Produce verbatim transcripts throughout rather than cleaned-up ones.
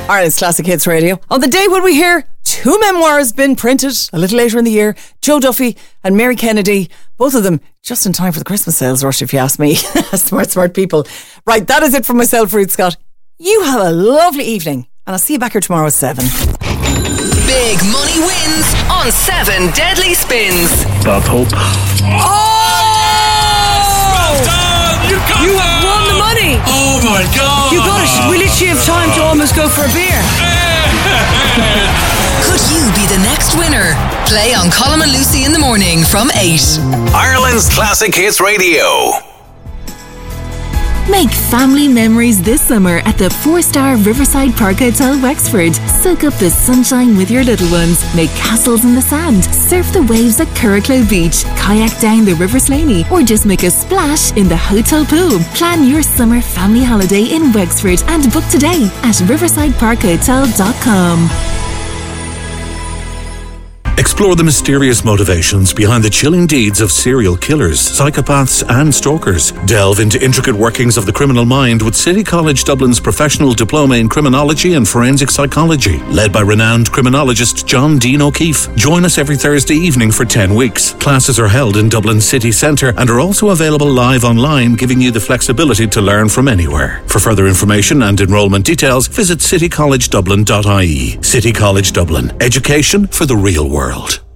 Ireland's Classic Hits Radio. On the day when we hear two memoirs been printed a little later in the year, Joe Duffy and Mary Kennedy, both of them just in time for the Christmas sales rush, if you ask me. Smart, smart people. Right, that is it from myself, Ruth Scott. You have a lovely evening, and I'll see you back here tomorrow at seven. Big money wins on seven Deadly Spins. Bob Hope. Oh! You, you have won the money. Oh my God. You got it. We literally have time to almost go for a beer. Could you be the next winner? Play on Colin and Lucy in the morning from eight. Ireland's Classic Hits Radio. Make family memories this summer at the four-star Riverside Park Hotel Wexford. Soak up the sunshine with your little ones. Make castles in the sand. Surf the waves at Curracloe Beach. Kayak down the River Slaney. Or just make a splash in the hotel pool. Plan your summer family holiday in Wexford and book today at riverside park hotel dot com. Explore the mysterious motivations behind the chilling deeds of serial killers, psychopaths and stalkers. Delve into intricate workings of the criminal mind with City College Dublin's professional diploma in criminology and forensic psychology, led by renowned criminologist John Dean O'Keefe. Join us every Thursday evening for ten weeks. Classes are held in Dublin city centre and are also available live online, giving you the flexibility to learn from anywhere. For further information and enrolment details, visit city college dublin dot I E. City College Dublin. Education for the real world.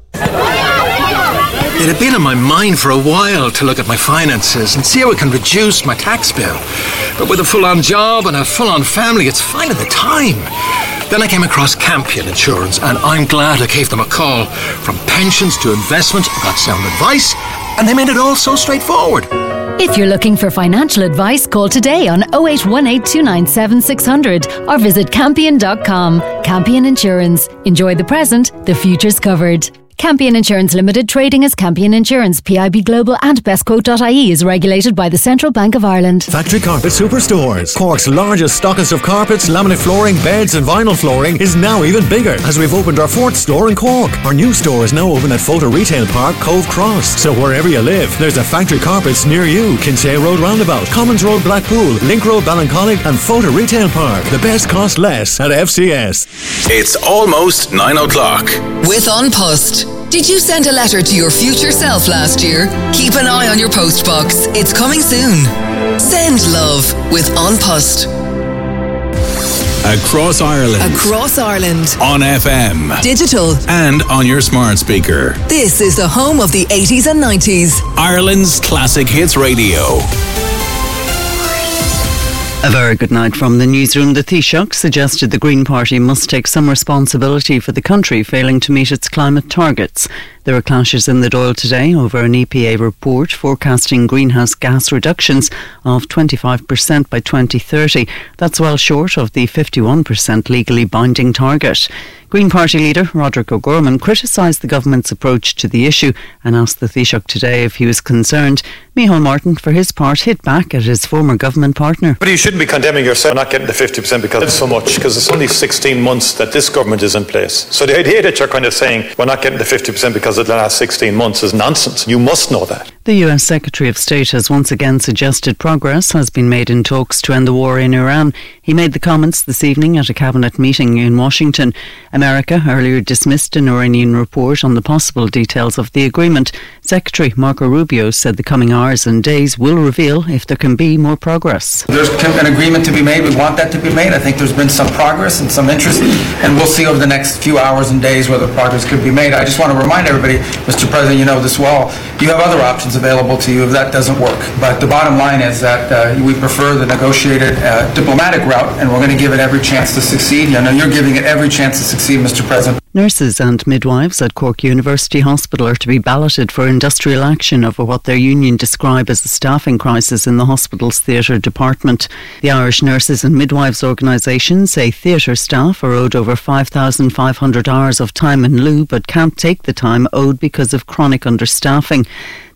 It had been on my mind for a while to look at my finances and see how I can reduce my tax bill. But with a full-on job and a full-on family, it's finally the time. Then I came across Campion Insurance, and I'm glad I gave them a call. From pensions to investment, I got sound advice, and they made it all so straightforward. If you're looking for financial advice, call today on oh eight one eight, two nine seven, six hundred or visit campion dot com. Campion Insurance. Enjoy the present, the future's covered. Campion Insurance Limited, trading as Campion Insurance, P I B Global and bestquote dot I E is regulated by the Central Bank of Ireland. Factory Carpet Superstores. Cork's largest stockist of carpets, laminate flooring, beds and vinyl flooring is now even bigger as we've opened our fourth store in Cork. Our new store is now open at Photo Retail Park, Cove Cross. So wherever you live, there's a Factory Carpets near you. Kinsale Road Roundabout, Commons Road Blackpool, Link Road Ballincollig and Photo Retail Park. The best cost less at F C S. It's almost nine o'clock. With An Post. Did you send a letter to your future self last year? Keep an eye on your post box. It's coming soon. Send love with An Post. Across Ireland. Across Ireland. On F M. Digital. And on your smart speaker. This is the home of the eighties and nineties. Ireland's Classic Hits Radio. A very good night from the newsroom. The Taoiseach suggested the Green Party must take some responsibility for the country failing to meet its climate targets. There are clashes in the Dáil today over an E P A report forecasting greenhouse gas reductions of twenty-five percent by twenty thirty. That's well short of the fifty-one percent legally binding target. Green Party leader Roderick O'Gorman criticised the government's approach to the issue and asked the Taoiseach today if he was concerned. Micheál Martin, for his part, hit back at his former government partner. But you shouldn't be condemning yourself for not getting the fifty percent because it's so much, because it's only sixteen months that this government is in place. So the idea that you're kind of saying we're not getting the fifty percent because of the last sixteen months is nonsense. You must know that. The U S Secretary of State has once again suggested progress has been made in talks to end the war in Iran. He made the comments this evening at a cabinet meeting in Washington. America earlier dismissed an Iranian report on the possible details of the agreement. Secretary Marco Rubio said the coming hours and days will reveal if there can be more progress. There's an agreement to be made. We want that to be made. I think there's been some progress and some interest, and we'll see over the next few hours and days whether progress could be made. I just want to remind everybody, Mister President, you know this well, you have other options available to you if that doesn't work. But the bottom line is that uh, we prefer the negotiated uh, diplomatic route, and we're going to give it every chance to succeed. I know you're giving it every chance to succeed, Mister President. Nurses and midwives at Cork University Hospital are to be balloted for industrial action over what their union describe as a staffing crisis in the hospital's theatre department. The Irish Nurses and Midwives Organisation say theatre staff are owed over five thousand five hundred hours of time in lieu but can't take the time owed because of chronic understaffing.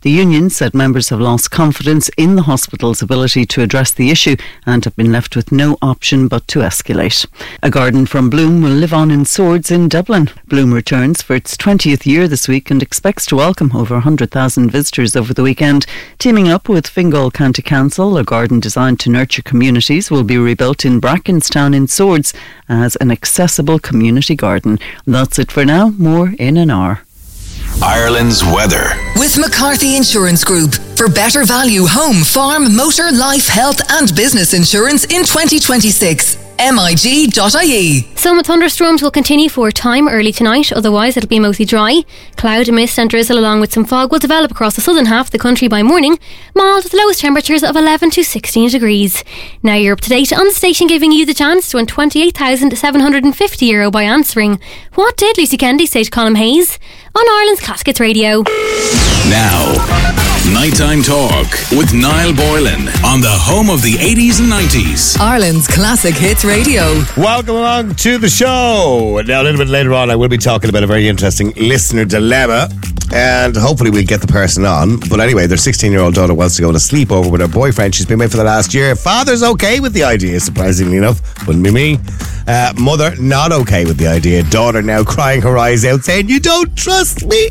The union said members have lost confidence in the hospital's ability to address the issue and have been left with no option but to escalate. A garden from Bloom will live on in Swords in Dublin. Bloom returns for its twentieth year this week and expects to welcome over one hundred thousand visitors over the weekend. Teaming up with Fingal County Council, a garden designed to nurture communities will be rebuilt in Brackenstown in Swords as an accessible community garden. That's it for now. More in an hour. Ireland's weather. With McCarthy Insurance Group. For better value home, farm, motor, life, health and business insurance in twenty twenty-six. M I G dot I E. Some thunderstorms will continue for a time early tonight, otherwise it'll be mostly dry. Cloud, mist and drizzle along with some fog will develop across the southern half of the country by morning, mild with lowest temperatures of eleven to sixteen degrees. Now you're up to date on the station, giving you the chance to win twenty-eight thousand seven hundred fifty euro by answering what did Lucy Kennedy say to Colm Hayes on Ireland's Classic Hits Radio. Now, Nighttime Talk with Niall Boylan on the home of the eighties and nineties. Ireland's Classic Hits Radio. Welcome along to the show. Now, a little bit later on, I will be talking about a very interesting listener dilemma, and hopefully we'll get the person on. But anyway, their sixteen-year-old daughter wants to go on a sleepover with her boyfriend. She's been with for the last year. Father's okay with the idea, surprisingly enough. Wouldn't be me. Uh, mother, not okay with the idea. Daughter now crying her eyes out, saying, "You don't trust me."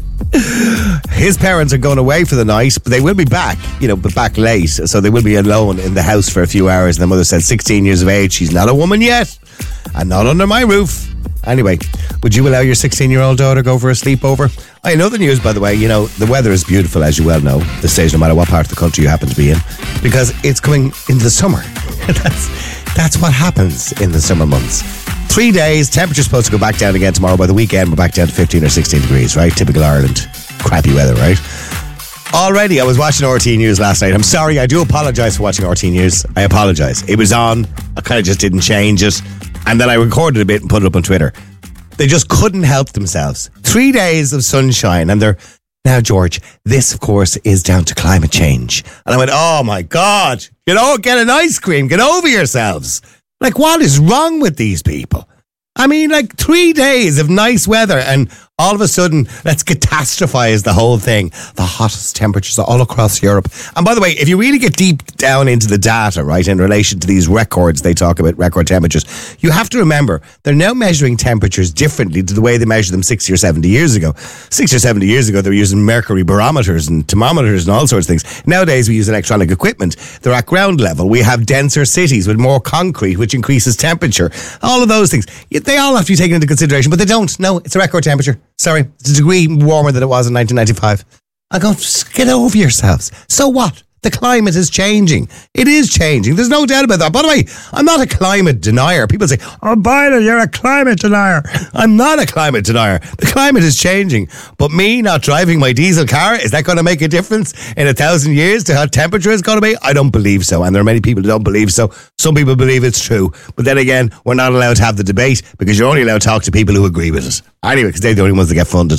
His parents are going away for the night, but they will be back, you know, but back late. So they will be alone in the house for a few hours. And the mother said, sixteen years of age, she's not a woman yet, and not under my roof. Anyway, would you allow your sixteen-year-old daughter go for a sleepover? I know the news, by the way. You know, the weather is beautiful, as you well know, this stage, no matter what part of the country you happen to be in, because it's coming into the summer. that's, that's what happens in the summer months. Three days, temperature's supposed to go back down again tomorrow. By the weekend, we're back down to fifteen or sixteen degrees, right? Typical Ireland. Crappy weather, right? Already, I was watching R T News last night. I'm sorry, I do apologise for watching R T News. I apologise. It was on. I kind of just didn't change it. And then I recorded a bit and put it up on Twitter. They just couldn't help themselves. Three days of sunshine, and they're... Now, George, this, of course, is down to climate change. And I went, oh, my God. You know, get an ice cream. Get over yourselves. Like, what is wrong with these people? I mean, like, three days of nice weather, and all of a sudden, let's catastrophize the whole thing. The hottest temperatures all across Europe. And by the way, if you really get deep down into the data, right, in relation to these records, they talk about record temperatures, you have to remember, they're now measuring temperatures differently to the way they measured them sixty or seventy years ago. sixty or seventy years ago, they were using mercury barometers and thermometers and all sorts of things. Nowadays, we use electronic equipment. They're at ground level. We have denser cities with more concrete, which increases temperature. All of those things. They all have to be taken into consideration, but they don't. No, it's a record temperature. Sorry, it's a degree warmer than it was in nineteen ninety-five. I go, just get over yourselves. So what? The climate is changing. It is changing. There's no doubt about that. By the way, I'm not a climate denier. People say, oh, Byron, you're a climate denier. I'm not a climate denier. The climate is changing. But me not driving my diesel car, is that going to make a difference in a thousand years to how temperature is going to be? I don't believe so. And there are many people who don't believe so. Some people believe it's true. But then again, we're not allowed to have the debate because you're only allowed to talk to people who agree with it. Anyway, because they're the only ones that get funded.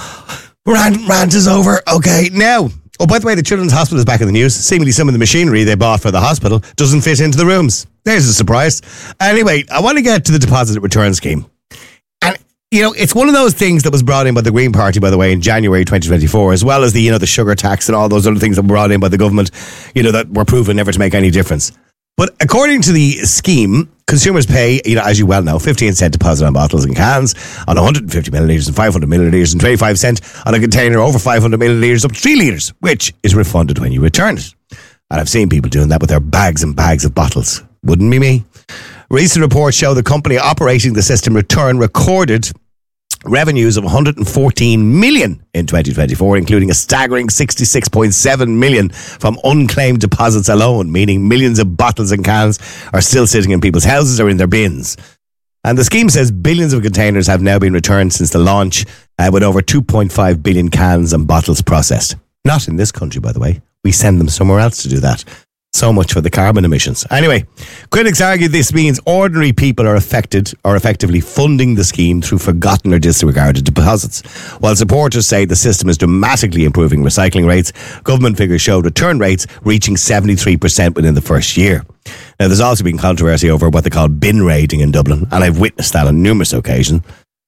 Rant, rant is over. Okay, now... Oh, by the way, the Children's Hospital is back in the news. Seemingly some of the machinery they bought for the hospital doesn't fit into the rooms. There's a surprise. Anyway, I want to get to the deposit return scheme. And, you know, it's one of those things that was brought in by the Green Party, by the way, in January twenty twenty-four, as well as the, you know, the sugar tax and all those other things that were brought in by the government, you know, that were proven never to make any difference. But according to the scheme, consumers pay, you know, as you well know, fifteen cent deposit on bottles and cans, on one hundred fifty millilitres and five hundred millilitres, and twenty-five cent on a container over five hundred millilitres up to three litres, which is refunded when you return it. And I've seen people doing that with their bags and bags of bottles. Wouldn't be me. Recent reports show the company operating the system Return recorded revenues of one hundred fourteen million in twenty twenty-four, including a staggering sixty-six point seven million from unclaimed deposits alone, meaning millions of bottles and cans are still sitting in people's houses or in their bins. And the scheme says billions of containers have now been returned since the launch, uh, with over two point five billion cans and bottles processed. Not in this country, by the way. We send them somewhere else to do that. So much for the carbon emissions. Anyway, critics argue this means ordinary people are affected or effectively funding the scheme through forgotten or disregarded deposits. While supporters say the system is dramatically improving recycling rates, government figures showed return rates reaching seventy-three percent within the first year. Now, there's also been controversy over what they call bin raiding in Dublin, and I've witnessed that on numerous occasions.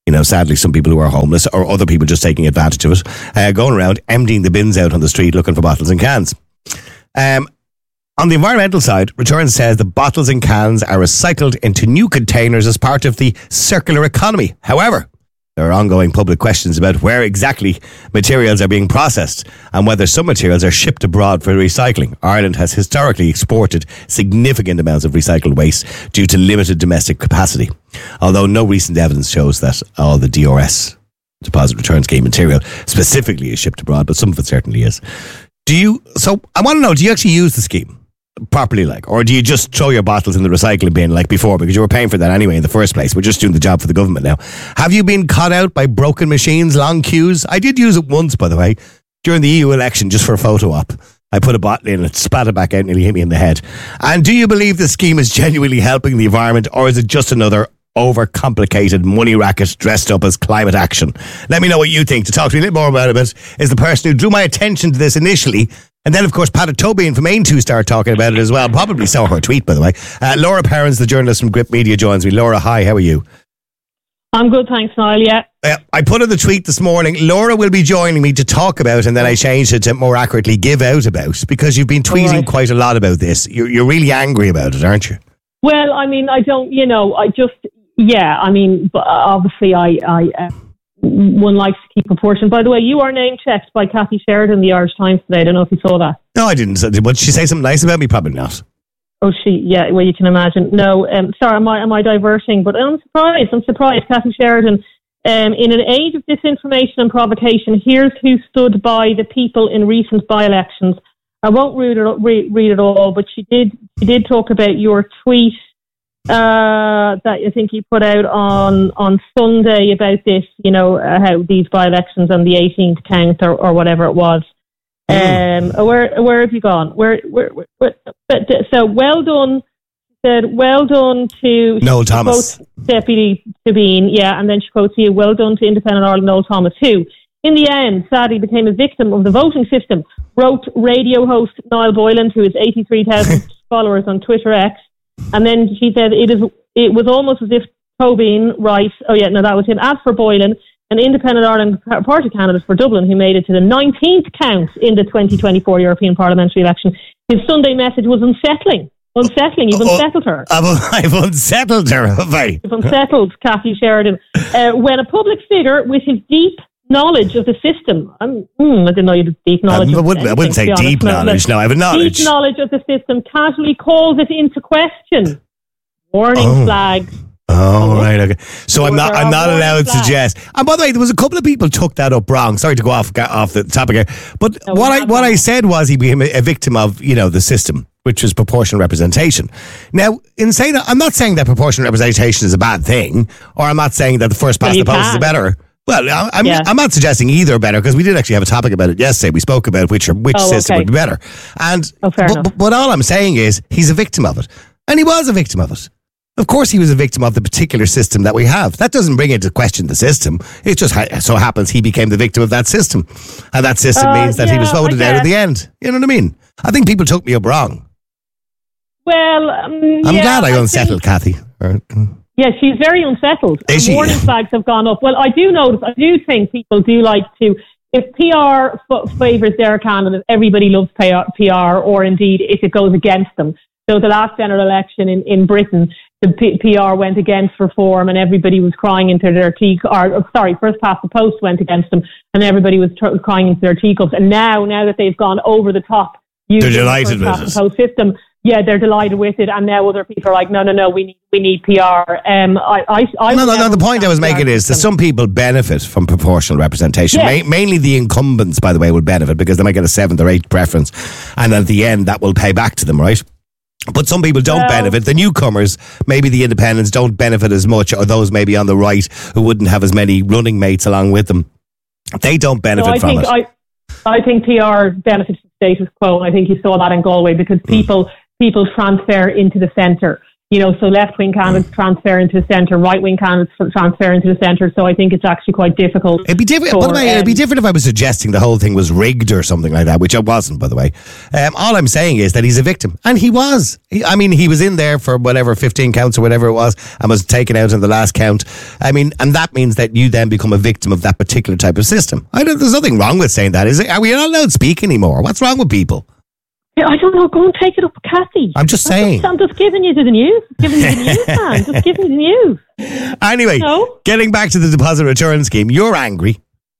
You know, sadly, some people who are homeless or other people just taking advantage of it, uh, going around emptying the bins out on the street looking for bottles and cans. Um, on the environmental side, Return says the bottles and cans are recycled into new containers as part of the circular economy. However, there are ongoing public questions about where exactly materials are being processed and whether some materials are shipped abroad for recycling. Ireland has historically exported significant amounts of recycled waste due to limited domestic capacity, although no recent evidence shows that all the D R S, deposit return scheme material, specifically is shipped abroad, but some of it certainly is. Do you, so I want to know, do you actually use the scheme properly, like, or do you just throw your bottles in the recycling bin like before, because you were paying for that anyway in the first place? We're just doing the job for the government now. Have you been caught out by broken machines, long queues? I did use it once, by the way, during the E U election, just for a photo op. I put a bottle in and it spat it back out and nearly hit me in the head. And do you believe the scheme is genuinely helping the environment, or is it just another overcomplicated money racket dressed up as climate action? Let me know what you think. To talk to me a little more about it is the person who drew my attention to this initially. And then, of course, Pat Tobian from Ain two started talking about it as well. Probably saw her tweet, by the way. Uh, Laura Perrins, the journalist from Grip Media, joins me. Laura, hi, how are you? I'm good, thanks, Niall, yeah. Uh, I put in the tweet this morning, Laura will be joining me to talk about, and then I changed it to more accurately give out about, because you've been tweeting right. quite a lot about this. You're, you're really angry about it, aren't you? Well, I mean, I don't, you know, I just, yeah, I mean, obviously I... I uh, one likes to keep proportion. By the way, you are name checked by Kathy Sheridan, the Irish Times today. I don't know if you saw that. No, I didn't. Did she say something nice about me? Probably not. Oh, she, yeah, well, you can imagine. No, um, sorry, am I, am I diverting? But I'm surprised. I'm surprised. Kathy Sheridan, um, in an age of disinformation and provocation, here's who stood by the people in recent by-elections. I won't read it, read, read it all, but she did, she did talk about your tweet Uh, that I think you put out on, on Sunday about this, you know, uh, how these by-elections on the eighteenth count or, or whatever it was. Mm. Um, where where have you gone? Where where, where, where so well done. Said well done to Noel Thomas, Deputy Sabine, yeah, and then she quotes you, well done to Independent Ireland Noel Thomas, who in the end sadly became a victim of the voting system. Wrote radio host Niall Boylan, who has eighty-three thousand followers on Twitter X. And then she said it is. It was almost as if Tobin writes, oh yeah, no, that was him. As for Boylan, an Independent Ireland Party candidate for Dublin who made it to the nineteenth count in the twenty twenty-four European Parliamentary election, his Sunday message was unsettling. Unsettling. You've unsettled her. I've unsettled her, have I? You've unsettled Kathy Sheridan. Uh, when a public figure with his deep knowledge of the system, I'm, mm, I didn't know you had deep knowledge. Um, I, of wouldn't, anything, I wouldn't say deep honest. knowledge. No, I have a knowledge. Deep knowledge of the system casually calls it into question. Warning oh. flags. Oh, oh, right, okay. So I'm not, there I'm not allowed to flags. suggest. And by the way, there was a couple of people took that up wrong. Sorry to go off off the topic here, but No, what I what I said was he became a, a victim of, you know, the system, which was proportional representation. Now, in saying that, I'm not saying that proportional representation is a bad thing, or I'm not saying that the first past Well, the you post is can. better. Well, I- I'm Yeah. I'm not suggesting either are better, because we did actually have a topic about it yesterday. We spoke about which which Oh, system okay. would be better, and Oh, fair but, enough. but, but all I'm saying is he's a victim of it, and he was a victim of it. Of course, he was a victim of the particular system that we have. That doesn't bring into question the system. It just ha- so happens he became the victim of that system, and that system Uh, means that he was yeah, voted I out at the guess. end. You know what I mean? I think people took me up wrong. Well, um, I'm yeah, glad I think- unsettled Kathy. Or- Yeah, she's very unsettled. Is she? Warning flags have gone up. Well, I do notice, I do think people do like to, if P R f- favours their candidate, everybody loves P R, P R, or indeed if it goes against them. So the last general election in, in Britain, the P- PR went against reform and everybody was crying into their tea, or sorry, first past the post went against them and everybody was tr- crying into their teacups. And now, now that they've gone over the top, using They're delighted the with first past it. the post system, yeah, they're delighted with it. And now other people are like, no, no, no, we need, we need P R. Um, I, I, I No, would no, no. never The point I was stand making P R is that system. some people benefit from proportional representation. Yeah. Ma- mainly the incumbents, by the way, will benefit because they might get a seventh or eighth preference, and at the end that will pay back to them, right? But some people don't Well- benefit. The newcomers, maybe the independents, don't benefit as much, or those maybe on the right who wouldn't have as many running mates along with them. They don't benefit No, I from think it. I, I think P R benefits the status quo, and I think you saw that in Galway because Hmm. people people transfer into the centre. You know, so left-wing candidates transfer into the centre, right-wing candidates transfer into the centre. So I think it's actually quite difficult. It'd be different. for, What about, um, it'd be different if I was suggesting the whole thing was rigged or something like that, which I wasn't, by the way. Um, all I'm saying is that he's a victim, and he was. He, I mean, he was in there for whatever fifteen counts or whatever it was, and was taken out in the last count. I mean, and that means that you then become a victim of that particular type of system. I don't. There's nothing wrong with saying that, is it? Are we not allowed to speak anymore? What's wrong with people? Yeah, I don't know. Go and take it up with Kathy. I'm just saying. I'm just giving you the news. Giving you the news, man. Just giving you the news. Anyway, No? getting back to the deposit return scheme, you're angry.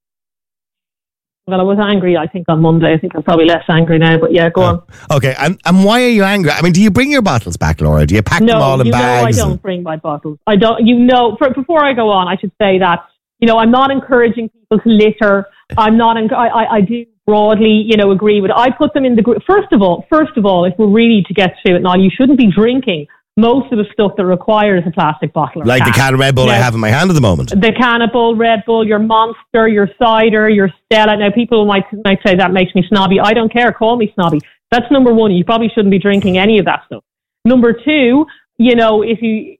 Well, I was angry, I think, on Monday. I think I'm probably less angry now, but yeah, go on. Okay, and, and why are you angry? I mean, do you bring your bottles back, Laura? Do you pack No, them all in you bags? know I and- don't bring my bottles. I don't, you know, for, before I go on, I should say that, you know, I'm not encouraging people to litter. I'm not, en- I, I, I do broadly, you know, agree with, I put them in the group. First of all, first of all, if we're really to get through it now, you shouldn't be drinking most of the stuff that requires a plastic bottle. Or Like the can. can of Red Bull I Now, have in my hand at the moment. The can of Bull, Red Bull, your Monster, your cider, your Stella. Now, people might might say that makes me snobby. I don't care. Call me snobby. That's number one. You probably shouldn't be drinking any of that stuff. Number two, you know, if you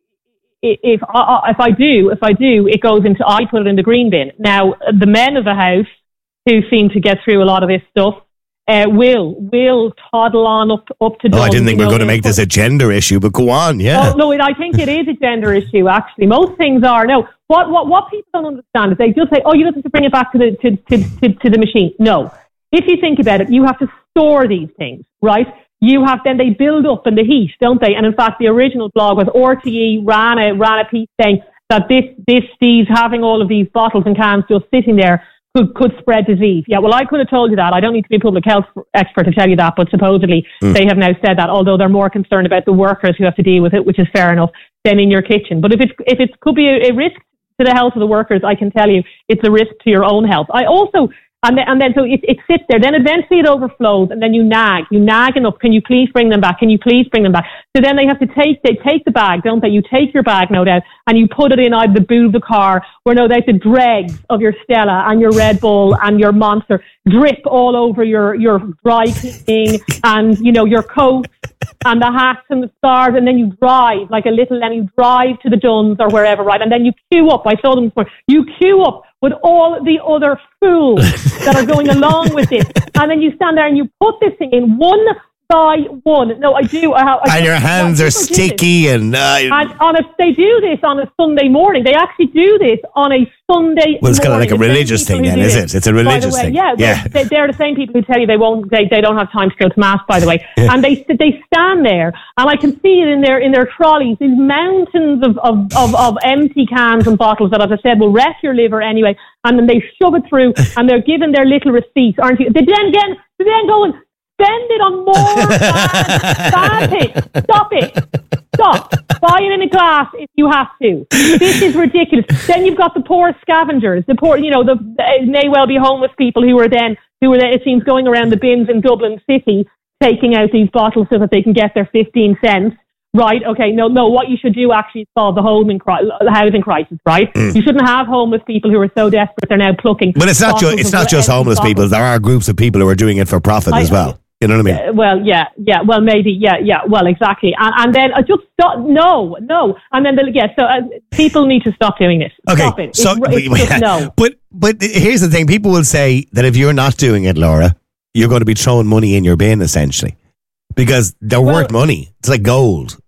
if I, if I do, if I do, it goes into, I put it in the green bin. Now, the men of the house who seem to get through a lot of this stuff uh, will will toddle on up up to. Oh, I Duns, didn't think you we were know, going to make this a gender issue, but go on, yeah. Oh, no, it, I think it is a gender issue, actually. Most things are. No, what, what, what people don't understand is they just say, oh, you don't have to bring it back to the, to, to, to, to the machine. No. If you think about it, you have to store these things, right? You have, then they build up in the heat, don't they? And in fact, the original blog was R T E ran a, ran a piece saying that this, this, these, having all of these bottles and cans just sitting there could, could spread disease. Yeah, well, I could have told you that. I don't need to be a public health expert to tell you that, but supposedly mm. they have now said that, although they're more concerned about the workers who have to deal with it, which is fair enough, than in your kitchen. But if it's, if it could be a, a risk to the health of the workers, I can tell you it's a risk to your own health. I also, and then, and then so it, it sits there, then eventually it overflows, and then you nag, you nag enough, can you please bring them back, can you please bring them back? So then they have to take, they take the bag, don't they? You take your bag, no doubt, and you put it in either the boot of the car, where no doubt the dregs of your Stella and your Red Bull and your Monster drip all over your, your dry cleaning and, you know, your coat and the hats and the stars, and then you drive like a little, and you drive to the Duns or wherever, right? And then you queue up, I saw them before, you queue up with all the other fools that are going along with this. And then you stand there and you put this thing in one by one. No, I do. I, I and your hands are sticky and... Uh, and on a, they do this on a Sunday morning. They actually do this on a Sunday Well, it's kind of morning. like a The same religious people thing who then, do is this, it? It's a by the religious way. thing. Yeah, Yeah. They, they're the same people who tell you they won't, they, they don't have time to go to mass, by the way. Yeah. And they they stand there, and I can see it in their in their trolleys, these mountains of, of, of, of empty cans and bottles that, as I said, will wreck your liver anyway. And then they shove it through, and they're given their little receipts, aren't you? They then again, they then go and spend it on more bad, bad things. Stop it. Stop. Buy it in a glass if you have to. This is ridiculous. Then you've got the poor scavengers, the poor, you know, the, the may well be homeless people who are then, who are, it seems, going around the bins in Dublin City, taking out these bottles so that they can get their fifteen cents. Right, okay, no, no, what you should do actually is solve the housing, cri- the housing crisis, right? Mm. You shouldn't have homeless people who are so desperate they're now plucking. But it's not, ju- bottles it's of not just empty homeless bottles. people. There are groups of people who are doing it for profit I- as well. You know what I mean? Uh, well, yeah, yeah, well, maybe, yeah, yeah, well, exactly. And, and then uh, just stop, no, no. And then, the, yeah, so uh, people need to stop doing this. Okay, Stop it. so it's, it's just no. but but here's the thing: people will say that if you're not doing it, Laura, you're going to be throwing money in your bin essentially because they're Well- worth money. It's like gold.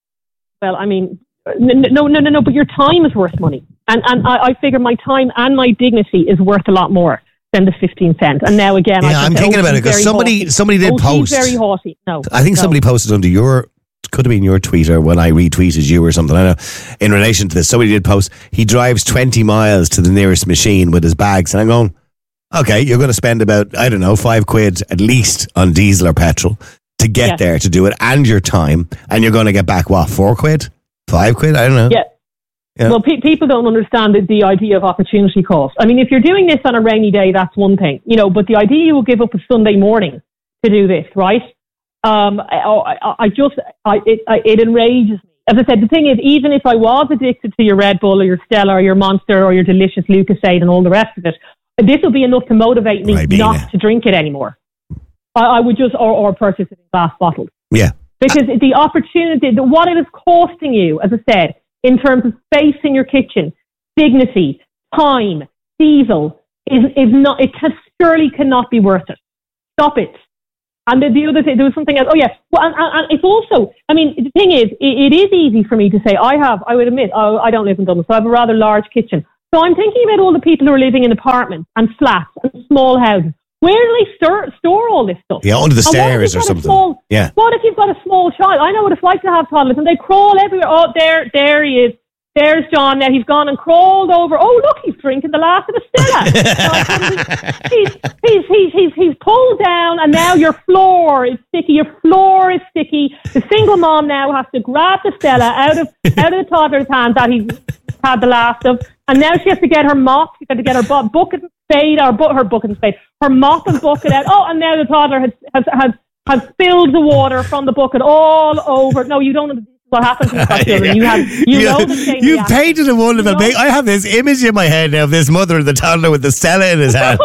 Well, I mean, n- no, no, no, no, but your time is worth money. And, and I, I figure my time and my dignity is worth a lot more than the fifteen cents. And now again, Yeah, I I'm say, thinking oh, about it she's because very somebody haughty. somebody did oh, post. She's very haughty. No, I think no. somebody posted under your, could have been your Twitter when I retweeted you or something. I don't know. In relation to this, somebody did post, he drives twenty miles to the nearest machine with his bags. And I'm going, okay, you're going to spend about, I don't know, five quid at least on diesel or petrol to get Yes. there to do it and your time. And you're going to get back, what, four quid? Five quid? I don't know. Yeah. Yeah. Well, pe- people don't understand the, the idea of opportunity cost. I mean, if you're doing this on a rainy day, that's one thing, you know, but the idea you will give up a Sunday morning to do this, right? Um, I, I, I just, I, it, I, it enrages me. As I said, the thing is, even if I was addicted to your Red Bull or your Stella or your Monster or your delicious Lucasade and all the rest of it, this will be enough to motivate me Ribena. not to drink it anymore. I, I would just, or, or purchase it in glass bottles. Yeah. Because the opportunity, the, what it is costing you, as I said, in terms of space in your kitchen, dignity, time, diesel, is is not. It can, surely cannot be worth it. Stop it. And the, the other thing, there was something else. Oh yeah, well, and, and it's also. I mean, the thing is, it, it is easy for me to say. I have. I would admit, oh, I don't live in Dublin, so I have a rather large kitchen. So I'm thinking about all the people who are living in apartments and flats and small houses. Where do they store, store all this stuff? Yeah, under the stairs or something. Small, yeah. What if you've got a small child? I know what it's like to have toddlers, and they crawl everywhere. Oh, there, there he is. There's John. Now he's gone and crawled over. Oh, look, he's drinking the last of the Stella. he's, he's, he's, he's, he's pulled down, and now your floor is sticky. Your floor is sticky. The single mom now has to grab the Stella out of out of the toddler's hand that he's had the last of, and now she has to get her mop. She's got to get her bu- bucket and spade, or bu- her bucket and spade, her mop and bucket out. Oh, and now the toddler has has has, has spilled the water from the bucket all over. No, you don't know what happens to the children. You have, you, you know the chain You reaction. painted a wonderful You know? pic. I have this image in my head now of this mother and the toddler with the Stella in his hand.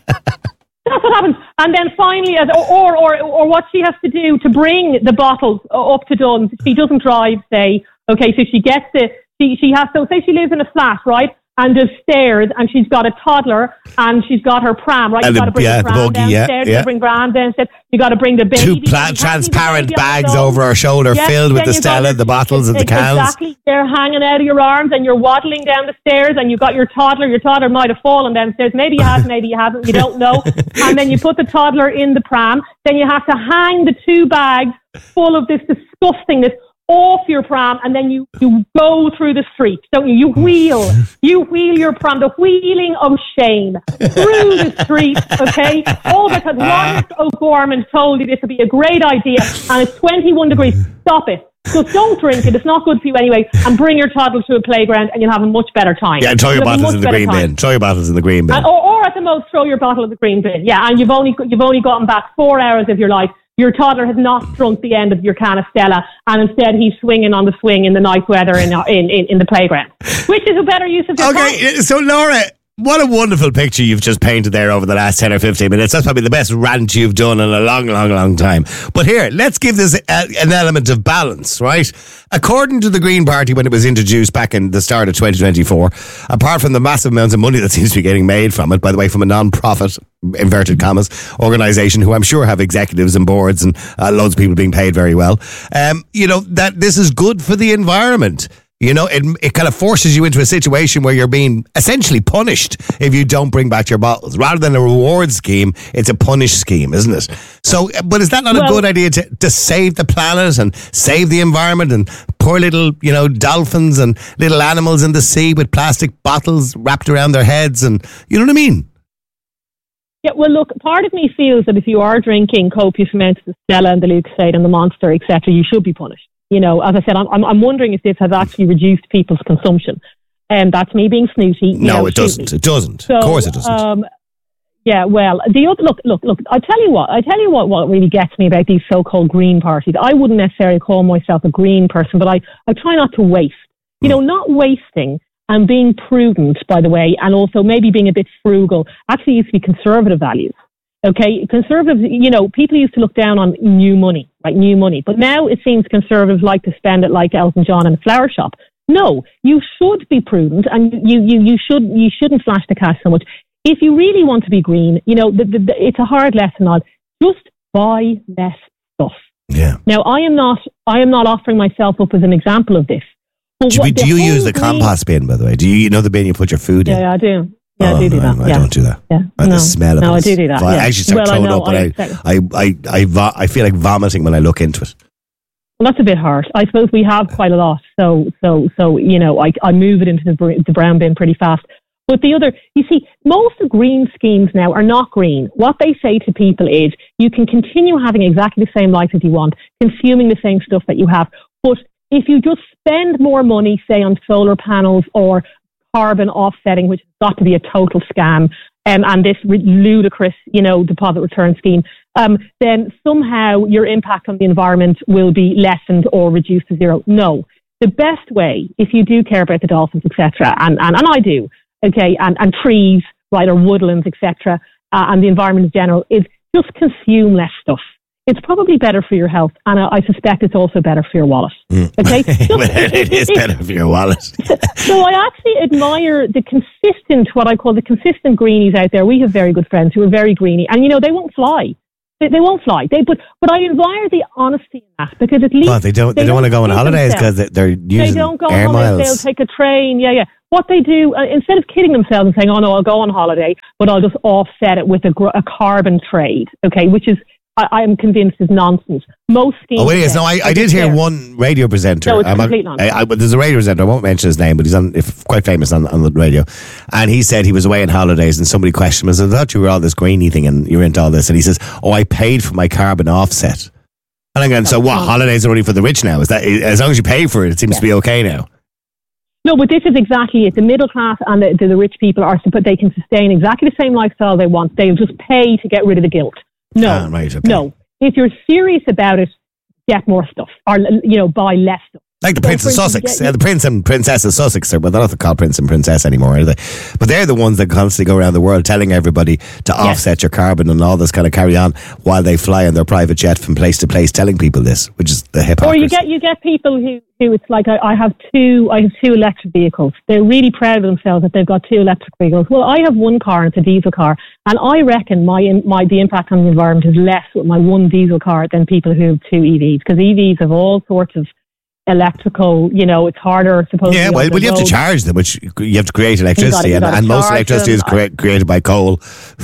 That's what happens. And then finally, as, or, or or what she has to do to bring the bottles up to Duns. She doesn't drive, say. Okay, so she gets the, she, she has to, say she lives in a flat, right? And there's stairs, and she's got a toddler, and she's got her pram, right? And You've got the- to bring yeah, the the pram buggy, yeah, downstairs, yeah. you bring Gran downstairs, you got to bring the baby. Two You pla- can't leave the transparent baby on the bags floor. over her shoulder Yes, filled with then the you've got Stella, your- the bottles and the cans. Exactly. They're hanging out of your arms, and you're waddling down the stairs, and you've got your toddler. Your toddler might have fallen downstairs. Maybe you have, maybe you haven't. You don't know. And then you put the toddler in the pram. Then you have to hang the two bags full of this disgustingness off your pram, and then you, you go through the street, don't you? You wheel. You wheel your pram, the wheeling of shame through the street, okay? All because Robert O'Gorman told you this would be a great idea, and it's twenty-one degrees. Stop it. Just don't drink it. It's not good for you anyway. And bring your toddler to a playground, and you'll have a much better time. Yeah, and throw your You'll have a bottles much in the better green time. bin. Throw your bottles in the green bin. And, or, or at the most, throw your bottle in the green bin. Yeah, and you've only you've only gotten back four hours of your life. Your toddler has not drunk the end of your can of Stella, and instead he's swinging on the swing in the nice weather in in in, in the playground, which is a better use of your time. Okay, so Laura, what a wonderful picture you've just painted there over the last ten or fifteen minutes. That's probably the best rant you've done in a long, long, long time. But here, let's give this a, an element of balance, right? According to the Green Party, when it was introduced back in the start of twenty twenty-four, apart from the massive amounts of money that seems to be getting made from it, by the way, from a non-profit, inverted commas, organisation who I'm sure have executives and boards and uh, loads of people being paid very well, um, you know, that this is good for the environment. You know, it it kind of forces you into a situation where you're being essentially punished if you don't bring back your bottles. Rather than a reward scheme, it's a punish scheme, isn't it? So, but is that not Well- a good idea to, to save the planet and save the environment and poor little, you know, dolphins and little animals in the sea with plastic bottles wrapped around their heads and, you know what I mean? Yeah, well, look, part of me feels that if you are drinking copious amounts of Stella and the Lucozade and the Monster, et cetera, you should be punished. You know, as I said, I'm, I'm, I'm wondering if this has actually reduced people's consumption. And that's me being snooty. You No, know, it shoot doesn't. me. It doesn't. So, of course it doesn't. Um, yeah, well, the other, look, look, look, I tell you what, I tell you what, what really gets me about these so-called green parties. I wouldn't necessarily call myself a green person, but I, I try not to waste. You know, not wasting and being prudent, by the way, and also maybe being a bit frugal actually used to be conservative values. Okay, conservatives, you know, people used to look down on new money, right? New money. But now it seems conservatives like to spend it like Elton John in a flower shop. No, you should be prudent, and you, you, you should, you shouldn't flash the cash so much. If you really want to be green, you know, the, the, the, it's a hard lesson on just buy less stuff. Yeah. Now, I am not, I am not offering myself up as an example of this. But Do, what we, do the you whole use the green- compost bin, by the way? Do you, you know the bin you put your food in? Yeah, I do. Yeah, Oh, I do do no, that. I yeah. don't do that. Yeah. And no. the smell of no, it. I do do that. I yeah. actually start well, I throwing know, up, and I I, expect- I, I, I, vo- I feel like vomiting when I look into it. Well, that's a bit harsh. I suppose we have quite a lot, so so so you know, I I move it into the, br- the brown bin pretty fast. But the other, you see, most of green schemes now are not green. What they say to people is, you can continue having exactly the same life as you want, consuming the same stuff that you have, but if you just spend more money, say on solar panels or carbon offsetting, which has got to be a total scam, um, and this r- ludicrous, you know, deposit return scheme, um, then somehow your impact on the environment will be lessened or reduced to zero. No. The best way, if you do care about the dolphins, et cetera, and, and, and I do, okay, and, and trees, right, or woodlands, et cetera, uh, and the environment in general, is just consume less stuff. it's probably better for your health, and I, I suspect it's also better for your wallet. Mm. Okay, It is better for your wallet. So I actually admire the consistent, what I call the consistent greenies out there. We have very good friends who are very greeny, and you know they won't fly. They, they won't fly. They, but but I admire the honesty in that, because at least Well, they don't. They, they don't want to go on take holidays themselves. because they're using They don't go air on holidays. miles. They'll take a train. Yeah, yeah. What they do, uh, instead of kidding themselves and saying, "Oh no, I'll go on holiday, but I'll just offset it with a, gr- a carbon trade," okay, which is I, I am convinced is nonsense. Most schemes. Oh, wait, yes. No, I, I did hear there. one radio presenter. No, it's um, complete I, nonsense. I, I, there's a radio presenter. I won't mention his name, but he's on, if, quite famous on, on the radio. And he said he was away on holidays, and somebody questioned him. I said, I thought you were all this greeny thing, and you're into all this. And he says, "Oh, I paid for my carbon offset." And I'm going, so what? Holidays are only for the rich now? Is that as long as you pay for it? It seems Yeah. to be okay now. No, but this is exactly it. The middle class and the, the, the rich people are, but they can sustain exactly the same lifestyle they want. They'll just pay to get rid of the guilt. No, Ah, right, okay. no. If you're serious about it, get more stuff, or you know, buy less stuff. Like the So, Prince for of instance, Sussex. yeah, Yeah, the Prince and Princess of Sussex. Are, well, they're not called Prince and Princess anymore, are they? But they're the ones that constantly go around the world telling everybody to Yes. offset your carbon and all this kind of carry on while they fly on their private jet from place to place, telling people this, which is the hypocrisy. Or you get you get people who, who it's like I, I have two I have two electric vehicles. They're really proud of themselves that they've got two electric vehicles. Well, I have one car and it's a diesel car, and I reckon my my the impact on the environment is less with my one diesel car than people who have two E Vs, because E Vs have all sorts of electrical. You know, it's harder supposedly. Yeah, on well, the well, you have to road. charge them, which you have to create electricity, you and, gotta and most charge electricity is them. crea- created by coal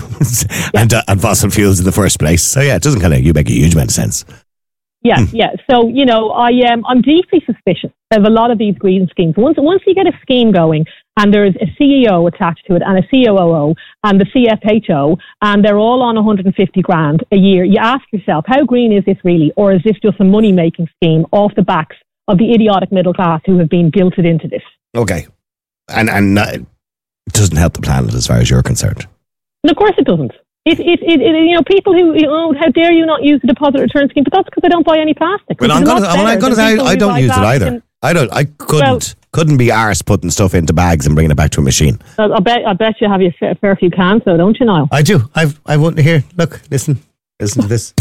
and, uh, and fossil fuels in the first place. So yeah, it doesn't kind of you make a huge amount of sense. Yeah, yeah. So, you know, I am um, I'm deeply suspicious of a lot of these green schemes. Once once you get a scheme going and there's a C E O attached to it and a C O O and the C F H O, and they're all on one hundred fifty grand a year, you ask yourself, how green is this really? Or is this just a money-making scheme off the backs of the idiotic middle class who have been guilted into this? Okay, and and uh, it doesn't help the planet as far as you're concerned. And of course it doesn't. It, it, it, it, you know, people who, you know, how dare you not use the deposit return scheme? But that's because I don't buy any plastic. Well, I'm It's a gonna, lot well, I'm better gonna than say people I who don't buy use it plastic either. and- I don't. I couldn't couldn't be arsed putting stuff into bags and bringing it back to a machine. I I bet I bet you have a fair, fair few cans, though, don't you, Niall? I do. I've I won't here. Look, listen, listen to this.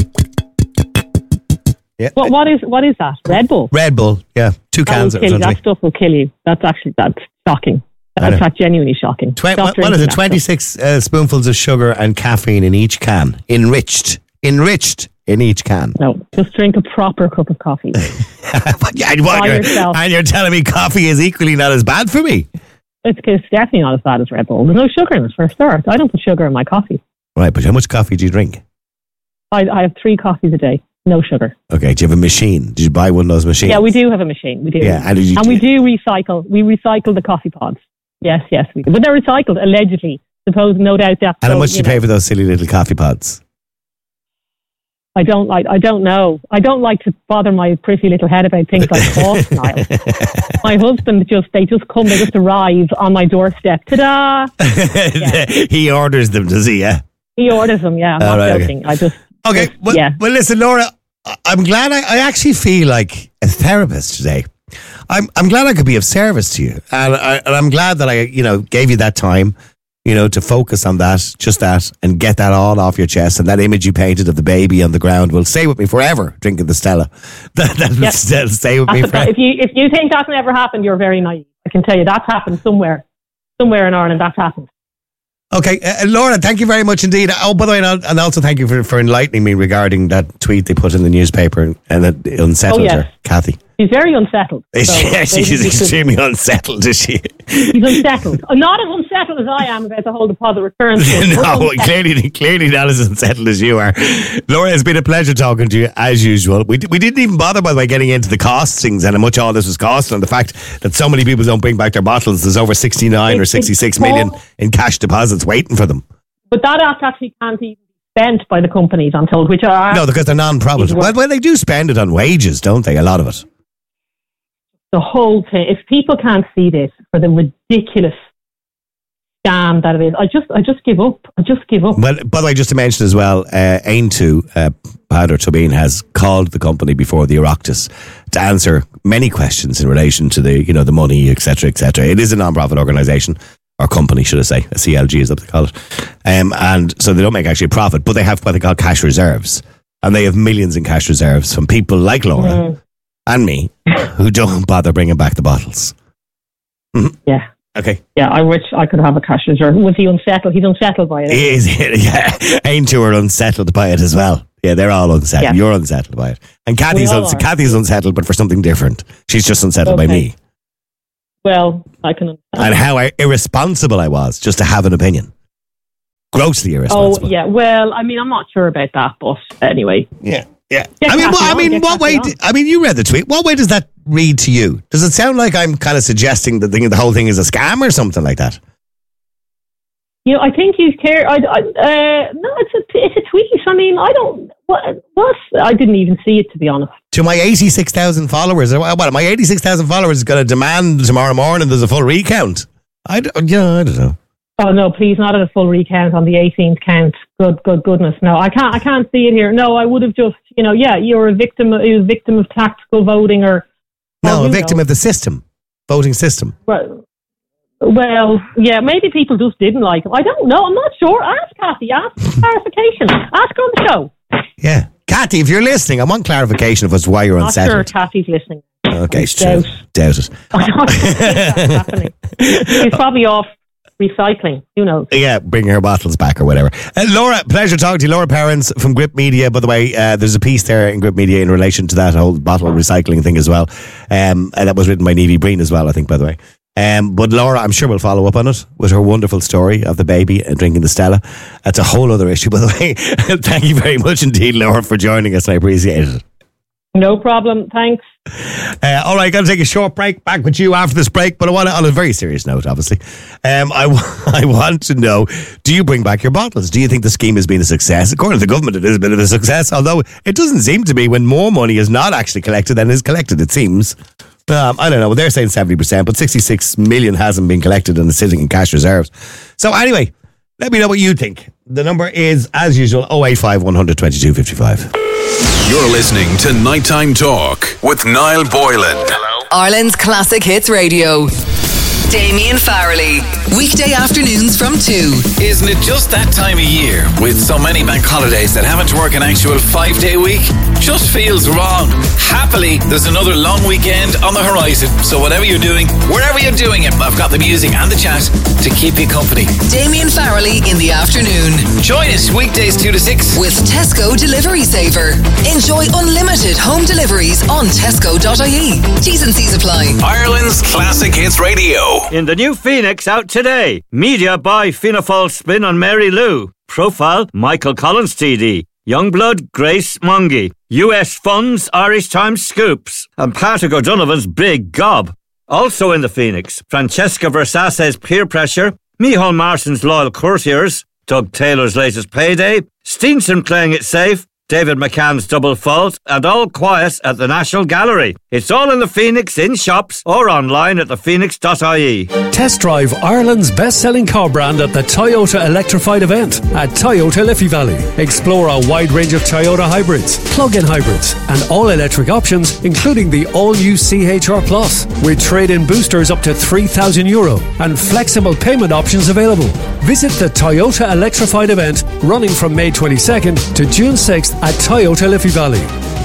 Yeah, What what is what is that? Red Bull. Red Bull. Yeah, two That will cans. in kill you. front of That me. stuff will kill you. That's actually that's shocking. I know. That's not genuinely shocking. Twen- Stop what, what is drinking it? that stuff. twenty-six uh, spoonfuls of sugar and caffeine in each can. Enriched. Enriched in each can. No, just drink a proper cup of coffee. Yeah, and, what, By you're, yourself. and you're telling me coffee is equally not as bad for me? It's, it's definitely not as bad as Red Bull. There's no sugar in it, for a start. I don't put sugar in my coffee. Right, but how much coffee do you drink? I, I have three coffees a day, no sugar. Okay, do you have a machine? Did you buy one of those machines? Yeah, we do have a machine. We do. Yeah, and did you- we do recycle. We recycle the coffee pods. Yes, yes, we do. But they're recycled, allegedly. Suppose, no doubt that. And how much do you pay for those silly little coffee pods? I don't like. I don't know. I don't like to bother my pretty little head about things like cost, Niall. My husband just they just come. They just arrive on my doorstep. Ta-da! He orders them, does he? Yeah. He orders them. Yeah, I'm All not right, okay. joking. I just Okay. Well, yeah. well, listen, Laura. I- I'm glad. I, I actually feel like a therapist today. I'm I'm glad I could be of service to you, and, I, and I'm glad that I you know gave you that time, you know, to focus on that, just that, and get that all off your chest. And that image you painted of the baby on the ground will stay with me forever. Drinking the Stella, that that will Yep. still stay with me That's a- forever. if you if you think that's never happened, you're very naive. I can tell you that's happened somewhere, somewhere in Ireland. That's happened. Okay, uh, Laura, thank you very much indeed. Oh, by the way, and al- and also thank you for, for enlightening me regarding that tweet they put in the newspaper and it unsettled Oh, yes. her, Kathy. She's very unsettled. Is So she, maybe she's you should- extremely unsettled, is she? She's unsettled. I'm not as unsettled as I am about the whole deposit return thing. No, Unsettled. clearly, clearly not as unsettled as you are. Laura, it's been a pleasure talking to you as usual. We, d- we didn't even bother, by the way, getting into the costings and how much all this was costing, and the fact that so many people don't bring back their bottles. There's over sixty-nine or It's- sixty-six it's million all- in cash deposits waiting for them. But that actually can't even be spent by the companies, I'm told, which are No, because they're non-profit. It's Well, worth- well, they do spend it on wages, don't they? A lot of it. the whole thing. If people can't see this for the ridiculous scam that it is, I just, I just give up. I just give up. Well, by the way, just to mention as well, uh, Aintu, uh, Pader Tobin has called the company before the Oireachtas to answer many questions in relation to the, you know, the money, et cetera, et cetera. It is a non-profit organisation, or company, should I say. A C L G is what they call it. Um, and so they don't make actually a profit, but they have what they call cash reserves. and they have millions in cash reserves from people like Laura mm. and me who don't bother bringing back the bottles. Mm-hmm. Yeah. Okay. Yeah, I wish I could have a cash reserve. Was he unsettled? He's unsettled by it. He is, yeah. Ain't two are unsettled by it as well. Yeah, they're all unsettled. Yeah. You're unsettled by it. And Kathy's, uns- Kathy's unsettled, but for something different. She's just unsettled okay. by me. Well, I can understand. And how I, irresponsible I was just to have an opinion. Grossly irresponsible. Oh, yeah. Well, I mean, I'm not sure about that, but anyway. Yeah. Yeah. I mean, well, I mean, what way? Do, I mean, you read the tweet. What way does that read to you? Does it sound like I'm kind of suggesting that the, the whole thing is a scam or something like that? You know, I think you care. I, I, uh, no, it's a it's a tweet. I mean, I don't. What? What? I didn't even see it, to be honest. To my eighty-six thousand followers, what? My eighty-six thousand followers is going to demand tomorrow morning there's a full recount. I don't, yeah, I don't know. Oh no! Please, not at a full recount on the eighteenth count. Good, good, goodness! No, I can't. I can't see it here. No, I would have just, you know, yeah, you're a victim. You're a victim of tactical voting, or no, a victim know. of the system, voting system. Well, well, yeah, maybe people just didn't like him. I don't know. I'm not sure. Ask Kathy. Ask clarification. Ask her on the show. Yeah, Kathy, if you're listening, I want clarification of us why you're not unsettled. Not sure Kathy's listening. Okay, it's true. Doubt it. I don't think that's happening. She's probably off recycling, who knows? Yeah, bringing her bottles back or whatever. Uh, Laura, pleasure talking to you. Laura Perrins from Grip Media. By the way, uh, there's a piece there in Grip Media in relation to that whole bottle recycling thing as well. Um, and that was written by Niamh Breen as well, I think, by the way. Um, but Laura, I'm sure we'll follow up on it with her wonderful story of the baby and drinking the Stella. That's a whole other issue, by the way. Thank you very much indeed, Laura, for joining us. I appreciate it. No problem. Thanks. Uh, all right, going to take a short break. Back with you after this break, but I want to, on a very serious note, obviously. Um, I, w- I want to know, do you bring back your bottles? Do you think the scheme has been a success? According to the government, it is a bit of a success, although it doesn't seem to be when more money is not actually collected than is collected, it seems. Um, I don't know. Well, they're saying seventy percent, but sixty-six million hasn't been collected and is sitting in cash reserves. So anyway, let me know what you think. The number is, as usual, oh eight five, one hundred, twenty-two fifty-five. You're listening to Nighttime Talk with Niall Boylan. Hello. Ireland's Classic Hits Radio. Damien Farrelly. Weekday afternoons from two. Isn't it just that time of year with so many bank holidays that having to work an actual five-day week just feels wrong? Happily, there's another long weekend on the horizon. So whatever you're doing, wherever you're doing it, I've got the music and the chat to keep you company. Damien Farrelly in the afternoon. Join us weekdays two to six with Tesco Delivery Saver. Enjoy unlimited home deliveries on tesco dot I E. T's and C's apply. Ireland's Classic Hits Radio. In the new Phoenix out today. Media by Fianna Fáil spin on Mary Lou. Profile Michael Collins T D. Youngblood Grace Mungy. U S funds Irish Times scoops. And Patrick O'Donovan's big gob. Also in the Phoenix, Francesca Versace's peer pressure. Micheál Marson's loyal courtiers. Doug Taylor's latest payday. Steenson playing it safe. David McCann's double fault, and all quiet at the National Gallery. It's all in the Phoenix in shops or online at the phoenix dot I E. Test drive Ireland's best-selling car brand at the Toyota Electrified event at Toyota Liffey Valley. Explore a wide range of Toyota hybrids, plug-in hybrids, and all-electric options, including the all-new C H R Plus, with trade-in boosters up to three thousand euro and flexible payment options available. Visit the Toyota Electrified event running from May twenty-second to June sixth at Toyota Liffey Valley.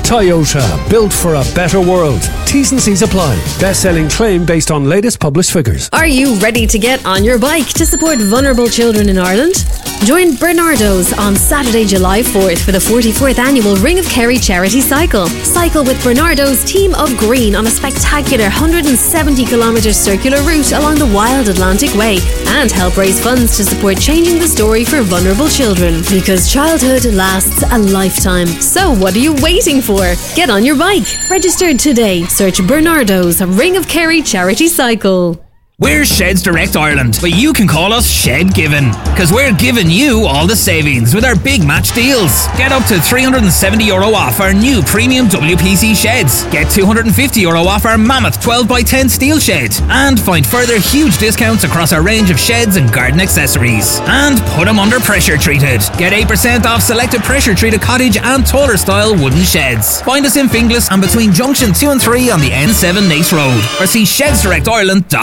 Toyota, built for a better world. T's and C's apply. Best-selling claim based on latest published figures. Are you ready to get on your bike to support vulnerable children in Ireland? Join Bernardo's on Saturday, July fourth for the forty-fourth annual Ring of Kerry charity cycle. Cycle with Bernardo's Team of Green on a spectacular one hundred seventy kilometre circular route along the Wild Atlantic Way and help raise funds to support changing the story for vulnerable children, because childhood lasts a lifetime. So what are you waiting for? Get on your bike. Register today. Search Bernardo's Ring of Kerry charity cycle. We're Sheds Direct Ireland, but you can call us Shed Given, because we're giving you all the savings with our big match deals. Get up to three hundred seventy euro off our new premium W P C sheds. Get two hundred fifty euro off our Mammoth twelve by ten steel shed. And find further huge discounts across our range of sheds and garden accessories. And put them under pressure treated. Get eight percent off selected pressure treated cottage and taller style wooden sheds. Find us in Finglas and between Junction two and three on the N seven Nace Road, or see sheds direct ireland dot com.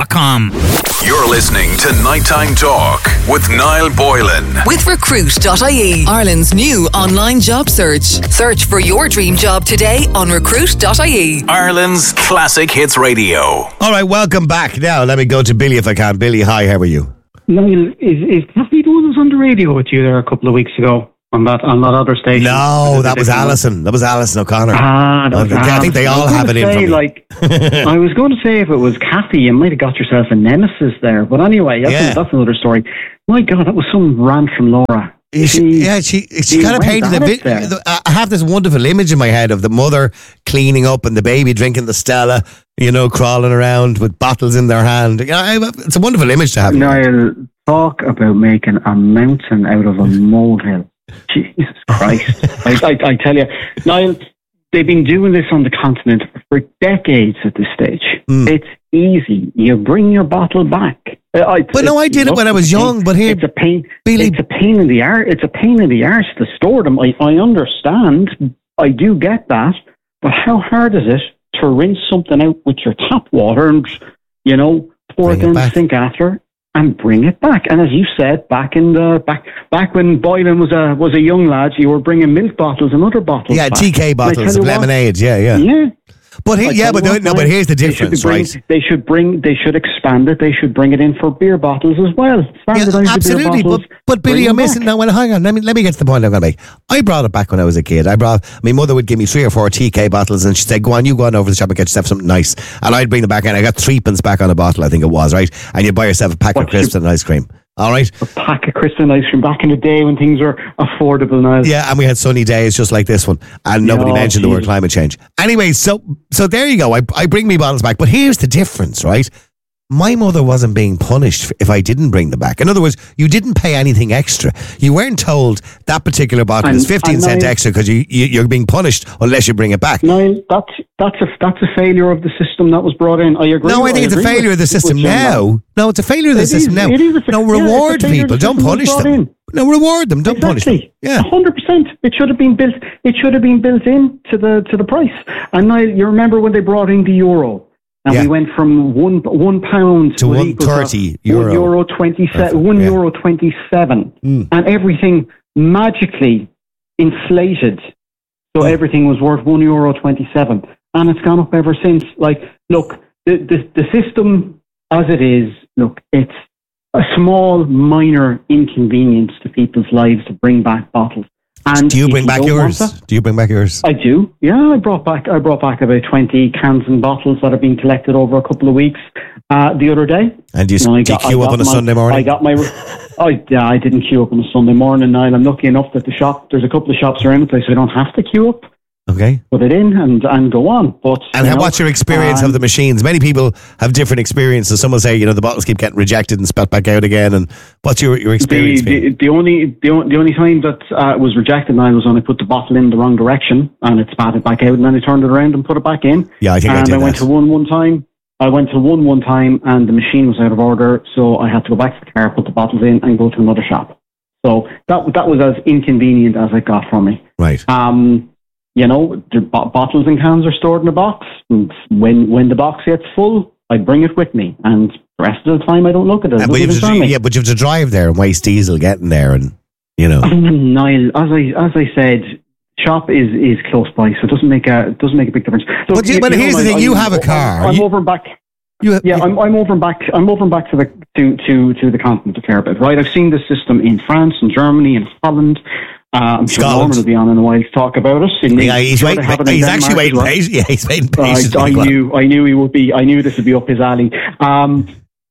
com. You're listening to Nighttime Talk with Niall Boylan. With recruit dot I E, Ireland's new online job search. Search for your dream job today on recruit dot I E. Ireland's classic hits radio. All right, welcome back. Now, let me go to Billy if I can. Billy, hi, how are you? Niall, is, is Kathy the one who was on the radio with you there a couple of weeks ago on that on that other station? No, that was Alison. That was Alison O'Connor. Ah, that was I Alison. think they all have it in say, for me. Like, I was going to say if it was Kathy, you might have got yourself a nemesis there. But anyway, that's, Yeah. that's another story. My God, that was some rant from Laura. She, yeah, she she she kind of went painted at the it there. vi- I have this wonderful image in my head of the mother cleaning up and the baby drinking the Stella, you know, crawling around with bottles in their hand. You know, I- it's a wonderful image to have. Niall, talk about making a mountain out of a molehill. Jesus Christ. I, I, I tell you, Niall, they've been doing this on the continent for decades at this stage. Mm. It's easy. You bring your bottle back. Uh, I, But no, I did it when I was young, but here... It's a pain, Billy, it's a pain in the arse. It's a pain in the arse to store them. I, I understand. I do get that. But how hard is it to rinse something out with your tap water and, you know, pour Bring it it down the back. sink after and bring it back? And as you said, back in the back back when Boylan was a was a young lad, you were bringing milk bottles and other bottles. Yeah, back. T K And I bottles tell of you what, lemonade. Yeah, yeah. Yeah. But he, I yeah, tell but you the- what, no, but Niall, here's the they should difference, bring- right? They should bring. They should expand it. They should bring it in for beer bottles as well. Standardise the beer Absolutely, but, bottles, but Billy, bring you're them missing. back. Now, well, hang on. Let me let me get to the point I'm going to make. I brought it back when I was a kid. I brought my mother would give me three or four T K bottles, and she'd say, "Go on, you go on over to the shop and get yourself something nice." And I'd bring them back, and I got threepence back on a bottle, I think it was, right? And you buy yourself a pack of crisps and ice cream. All right. A pack of crisps and ice cream back in the day when things were affordable. Now, Yeah, and we had sunny days just like this one, and nobody Yeah, mentioned the word Jesus. climate change. Anyway, so so there you go. I I bring me bottles back, but here's the difference, right? My mother wasn't being punished if I didn't bring them back. In other words, you didn't pay anything extra. You weren't told that particular bottle And- is fifteen and cent I- extra because you, you you're being punished unless you bring it back. Niall, that's that's a that's a failure of the system that was brought in. I agree. No, I think it's a agree failure with- of the system with John now. Mann. No, it's a failure of the It system is- now. it is a fa- No, yeah, it's a reward failure of people. the Don't system punish that was them. brought No, reward them. Don't punish them. Exactly. Yeah. hundred percent. It should have been built. It should have been built in to the to the price. And now you remember when they brought in the euro, and Yeah. we went from one one pound To was one equal thirty one euro. euro twenty seven, one yeah. euro twenty seven, Mm. and everything magically inflated. So everything was worth one euro twenty seven, and it's gone up ever since. Like, look, the the, the system as it is, look, it's a small, minor inconvenience to people's lives to bring back bottles. And Do you if bring back don't want yours? that- Do you bring back yours? I do. Yeah, I brought back. I brought back about twenty cans and bottles that have been collected over a couple of weeks. Uh, the other day. And do you, And I do you got- I queue up got on a my- Sunday morning? I got my. I yeah, I didn't queue up on a Sunday morning. Niall, I'm lucky enough that the shop. There's a couple of shops around the place, so I don't have to queue up. Okay. Put it in and and go on. But And you how, know, what's your experience um, of the machines? Many people have different experiences. Some will say, you know, the bottles keep getting rejected and spat back out again. And what's your, your experience The, been? the, the only the, on- the only time that uh, it was rejected now was when I put the bottle in the wrong direction and it spat it back out, and then I turned it around and put it back in. Yeah, I think I and did I went that. to one one time. I went to one one time and the machine was out of order, so I had to go back to the car, put the bottles in, and go to another shop. So that that was as inconvenient as it got for me. Right. Um, you know, the bo- bottles and cans are stored in a box, and when when the box gets full, I bring it with me, and the rest of the time I don't look at it. It And but you doesn't have to, concern me. yeah, but you have to drive there and waste diesel getting there, and you know. Niall, as I as I said, shop is, is close by, so it doesn't make a it doesn't make a big difference. So But you- but know, here's the Niall, thing, you I'm- have a car. I'm, I'm You- over and back. You, yeah, I'm I'm over and back. I'm over and back to the to to to the continent a fair bit, right? I've seen this system in France, in Germany, in Holland. Uh, I'm sure Scotland. Norman will be on in a while to talk about it. In, Yeah, he's sure waiting. they have it in He's Denmark actually as waiting. well. patient- Yeah, he's waiting I, patiently. I knew, I knew he would be. I knew this would be up his alley. Um,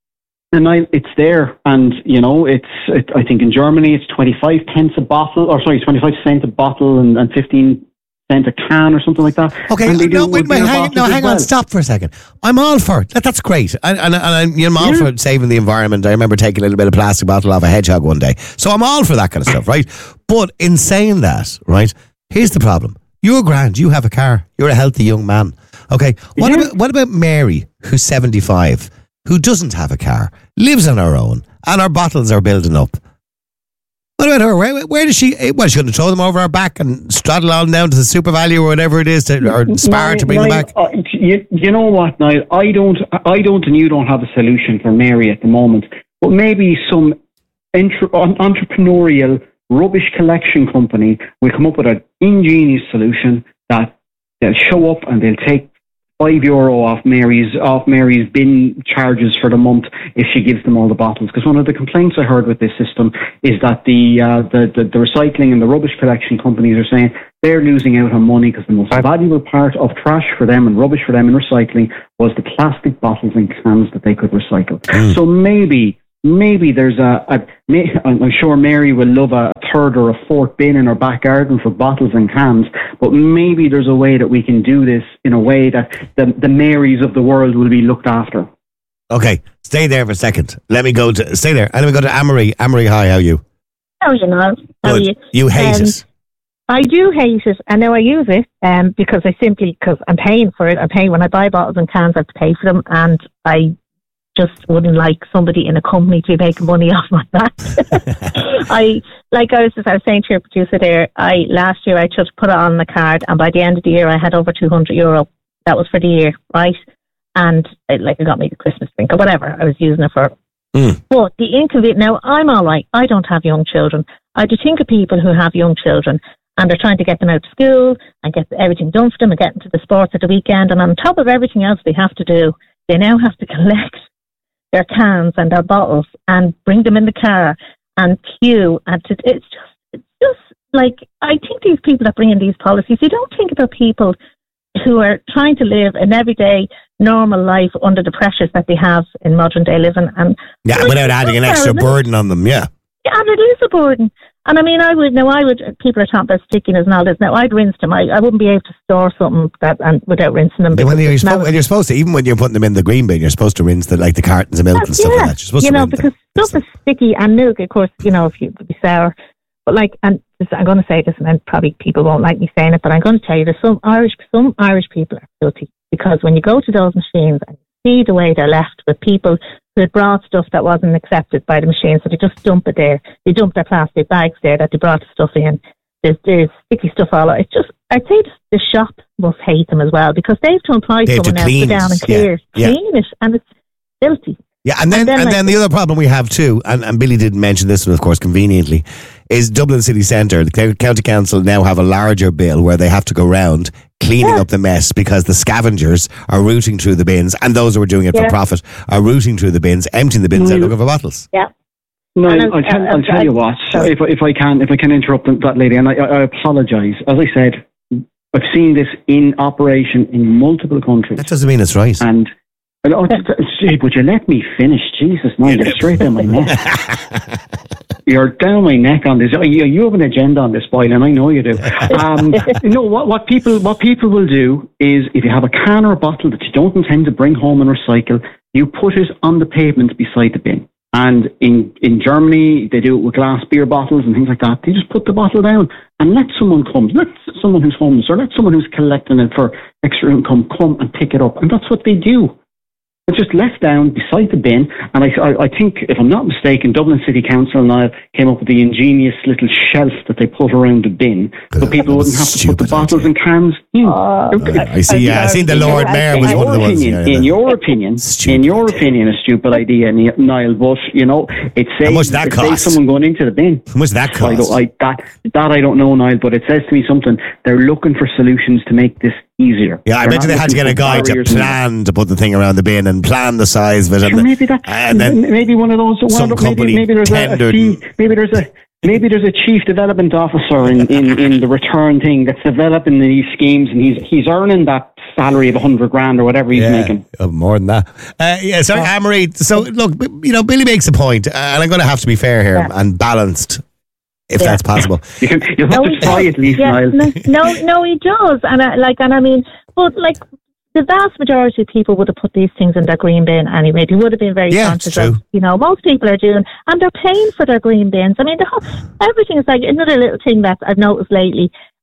and I, it's there, and you know, it's. It, I think in Germany it's twenty-five pence a bottle, or sorry, twenty-five cent a bottle, and, and fifteen cent a can, or something like that. Okay, and they do no, it wait, with wait, beer hang, bottles no, as hang well. on, stop for a second. I'm all for it. That, that's great. And, and, and I'm, you know, I'm all Yeah. for saving the environment. I remember taking a little bit of plastic bottle off a hedgehog one day. So I'm all for that kind of stuff, right? But in saying that, right, here's the problem. You're grand. You have a car. You're a healthy young man. Okay. What, Yeah. about, what about Mary, who's seventy-five, who doesn't have a car, lives on her own, and her bottles are building up? What about her? Where, where does she? Well, she's going to throw them over her back and straddle on down to the Super Value or whatever it is, to, or Spar Niall, to bring Niall, them back. Uh, you, you know what, Niall? I don't, I don't, and you don't have a solution for Mary at the moment. But maybe some entre- entrepreneurial rubbish collection company will come up with an ingenious solution that they'll show up and they'll take five euro off Mary's off Mary's bin charges for the month if she gives them all the bottles. Because one of the complaints I heard with this system is that the, uh, the, the the recycling and the rubbish collection companies are saying they're losing out on money because the most valuable part of trash for them and rubbish for them in recycling was the plastic bottles and cans that they could recycle. Mm. So maybe. Maybe there's a, a may, I'm sure Mary will love a third or a fourth bin in her back garden for bottles and cans, but maybe there's a way that we can do this in a way that the, the Marys of the world will be looked after. Okay, stay there for a second. Let me go to, stay there. And let me go to Amory. Amory, hi, how are you? How are you, Niall? How are you? You hate um, it. I do hate it. I know I use it um, because I simply, because I'm paying for it. I'm paying when I buy bottles and cans, I have to pay for them, and I just wouldn't like somebody in a company to be making money off my back. I like I was just I was saying to your producer there. I last year I just put it on the card, and by the end of the year I had over two hundred euro. That was for the year, right? And it, like it got me the Christmas drink or whatever I was using it for. Mm. But the inconvenience. Now I'm all right. I don't have young children. I do think of people who have young children, and they're trying to get them out of school and get everything done for them and get into the sports at the weekend. And on top of everything else they have to do, they now have to collect their cans and their bottles and bring them in the car and queue. And to, it's just, it's just like, I think these people that bring in these policies, you don't think about people who are trying to live an everyday normal life under the pressures that they have in modern day living. And yeah, like, without adding an extra burden on them, yeah. Yeah, and it is a burden. And I mean, I would, now I would, people are talking about stickiness and all this. Now I'd rinse them. I, I wouldn't be able to store something that and without rinsing them. When you're, supposed, when you're supposed to, even when you're putting them in the green bin, you're supposed to rinse the, like the cartons of milk That's, and stuff yeah. like that. You're supposed you to know, rinse because them. stuff is sticky and milk, of course, you know, if you would be sour. But like, and this, I'm going to say this, and then probably people won't like me saying it, but I'm going to tell you, there's some Irish, some Irish people are filthy, because when you go to those machines and see the way they're left with people who had brought stuff that wasn't accepted by the machine, so they just dump it there. They dump their plastic bags there that they brought the stuff in. There's, there's sticky stuff all over. It's just, I'd say the shop must hate them as well, because they have to employ They have someone to else to clean go down it, and clear, yeah, yeah. clean it, and it's filthy. Yeah, and then and then, And then, like, the other problem we have too, and, and Billy didn't mention this one, of course, conveniently, is Dublin City Centre. The County Council now have a larger bill where they have to go round cleaning Yeah. up the mess, because the scavengers are routing through the bins, and those who are doing it Yeah. for profit are routing through the bins, emptying the bins out Mm. looking for bottles. Yeah. No, And I'll, I'm- tell, I'll I'm- tell you what. sorry. If, if I can, if I can interrupt that lady, and I, I apologise. As I said, I've seen this in operation in multiple countries. That doesn't mean it's right. And oh, gee, would you let me finish? Jesus, no, you're straight down my neck. You're down my neck on this. You, you have an agenda on this, Boyle, and I know you do. Um, no, what, what people what people will do is, if you have a can or a bottle that you don't intend to bring home and recycle, you put it on the pavement beside the bin. And in, in Germany, they do it with glass beer bottles and things like that. They just put the bottle down and let someone come. Let someone who's homeless or let someone who's collecting it for extra income come and pick it up. And that's what they do. It's just left down beside the bin. And I, I, I think, if I'm not mistaken, Dublin City Council and I came up with the ingenious little shelf that they put around the bin, so people wouldn't have to put the bottles and cans in. Uh, I see. Yeah, I seen the Lord Mayor was in one of the your ones. opinion, yeah, in your opinion, in your opinion, a stupid idea, Niall. But you know, it saves, How much that it saves cost? someone going into the bin. How much that I cost? don't, I, that that I don't know, Niall. But it says to me something. They're looking for solutions to make this easier. Yeah, I They're bet you not they had to get looking a for guy to barriers and- plan to put the thing around the bin and plan the size of it. Sure, And, maybe that's and then maybe one of those. One some of, maybe, company maybe there's a, a tendered chief, maybe there's a maybe there's a chief development officer in, in, in the return thing that's developing these schemes, and he's he's earning that salary of a hundred grand or whatever he's yeah, making. oh, more than that. Uh, yeah, sorry, Oh. Anne-Marie. So look, you know, Billy makes a point, uh, and I'm going to have to be fair here Yeah. and balanced, if Yeah. that's possible. You can you have No, to he try at least, yeah, Niall. no, no, no, he does, and I, like, and I mean, but like, the vast majority of people would have put these things in their green bin anyway. They would have been very Yeah, conscious it's true. of, you know, most people are doing, and they're paying for their green bins. I mean, the whole, everything is like another little thing that I've noticed lately.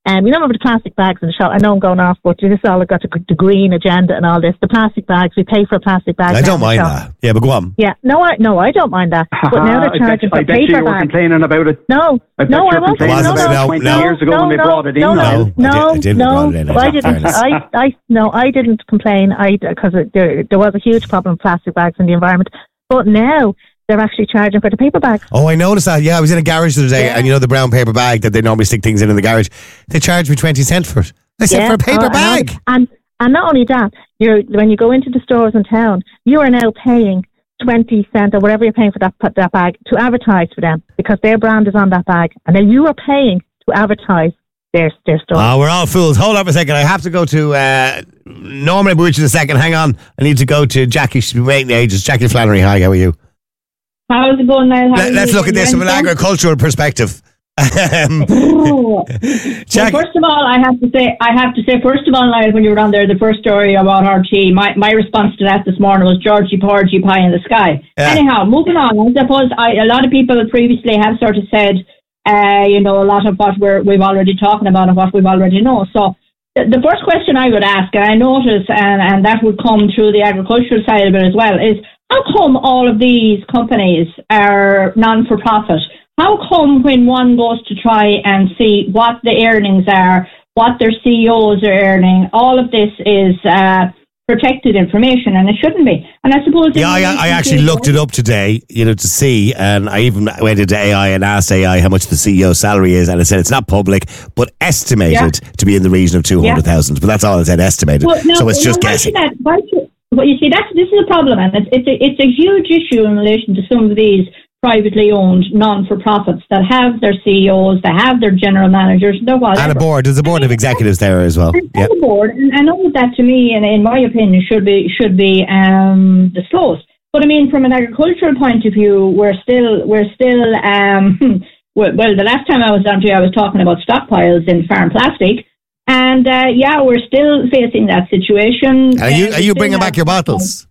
Um, you know, remember the plastic bags in the shop? I know I'm going off, but this all got the, the green agenda and all this. The plastic bags, we pay for a plastic bag. I don't mind that. Yeah, but go on. Yeah, no, I no, I don't mind that. But now they're charging I bet, for I bet paper you were bags. complaining about it. No, I bet no, you I were wasn't. complaining No, about no, it twenty no, years ago no, when they no, brought it in. no, now. no, I did, I didn't no, brought it in, no, I didn't. fairness. I, I, no, I didn't complain. I because there there was a huge problem with plastic bags in the environment. But now they're actually charging for the paper bags. Oh, I noticed that. Yeah, I was in a garage the other day, Yeah. and you know the brown paper bag that they normally stick things in in the garage. They charged me twenty cent for it. I said Yeah. for a paper Oh, bag. And, and and not only that, you're when you go into the stores in town, you are now paying twenty cent or whatever you're paying for that that bag to advertise for them because their brand is on that bag, and then you are paying to advertise their their store. Oh, we're all fools. Hold on for a second. I have to go to uh, Norman Butch in a second. Hang on. I need to go to Jackie. She's been waiting ages. Jackie Flannery. Hi, how are you? How's it going now? Let, let's look at this from an agricultural perspective. Um, well, Jack- first of all, I have to say, I have to say, first of all, Niall, when you were on there, the first story about R T E, my, my response to that this morning was Georgie Porgy Pie in the sky. Yeah. Anyhow, moving on, I suppose I, a lot of people previously have sort of said, uh, you know, a lot of what we're, we've already talking about and what we've already know. So the, the first question I would ask, and I notice, and, and that would come through the agricultural side of it as well, is how come all of these companies are non-for-profit? How come when one goes to try and see what the earnings are, what their C E Os are earning, all of this is uh, protected information, and it shouldn't be. And I suppose... Yeah, I, I actually looked it up today, you know, to see, and I even went into A I and asked A I how much the C E O salary is, and it said it's not public, but estimated Yeah. to be in the region of two hundred thousand. But that's all it said, estimated. Well, no, so it's just no, why guessing. should that, why should, well, you see, that's, this is a problem, and it's, it's, a, it's a huge issue in relation to some of these privately owned non-for-profits that have their C E Os, that have their general managers, their whatever. And a board. There's a board of executives there as well. And, Yeah. and the board, and, and all of that to me, and in my opinion, should be should be um, disclosed. But I mean, from an agricultural point of view, we're still we're still um, well, well. The last time I was down to you, I was talking about stockpiles in farm plastic, and uh, yeah, we're still facing that situation. Are you, Uh, are you we bringing still back your have- bottles?